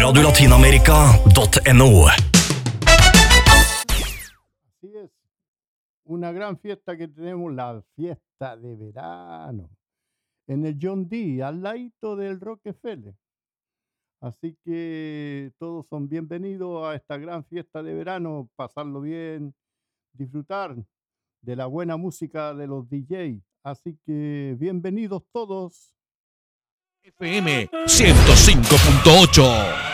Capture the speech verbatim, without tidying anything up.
radio latinaamerica punto no. Así es, una gran fiesta que tenemos, la fiesta de verano, en el John D, al ladito del Rockefeller. Así que todos son bienvenidos a esta gran fiesta de verano, pasarlo bien, disfrutar de la buena música de los D J. Así que bienvenidos todos. F M ciento cinco punto ocho.